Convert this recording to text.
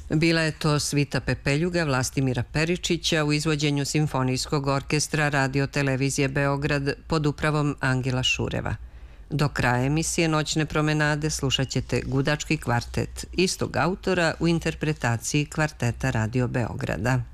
Bila je to svita Pepeljuga Vlastimira Peričića u izvođenju Simfonijskog orkestra Radio Televizije Beograd pod upravom Angela Šureva. Do kraja emisije Noćne promenade slušat ćete Gudački kvartet istog autora u interpretaciji Kvarteta Radio Beograda.